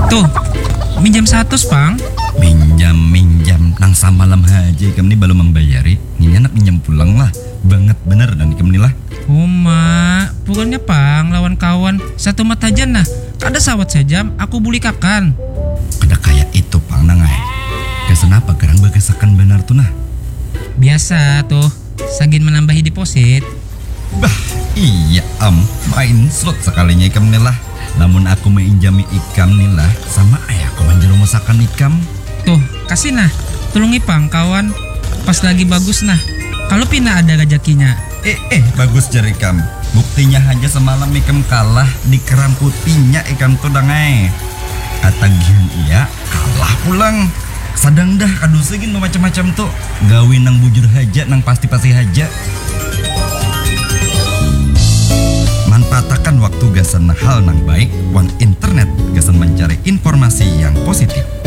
Tuh, minjam 100, Pang. Minjam nang samalam haja ikam ni belum membayari. Ini anak minjam pulang lah. Banget bener dan ikam ni lah. Oh, mak, bukannya Pang lawan kawan satu mata aja nah. Kada sawat sejam, aku buli kakan. Kada kayak itu pang nangai. Kesenapa kerang berkesakan benar tuh nah. Biasa tuh, sagin menambahi deposit. Bah, iya main slot sekalinya ikam ni lah. Namun aku menginjami ikam ni lah sama ayahku manjelo masakan ikam. Tuh, kasih nah. Tulungi Pang kawan. Pas lagi bagus nah. Kalau pina ada rezekinya. Bagus jari ikam. Buktinya aja semalam ikam kalah di keram putihnya ikam tuh dangai. Katagihan iya kalah pulang. Sadang dah kadu segin macam-macam tuh. Gawin nang bujur haja nang pasti-pasti haja. Manfaatkan waktu gasan hal nang baik. Wan internet gasan mencari informasi yang positif.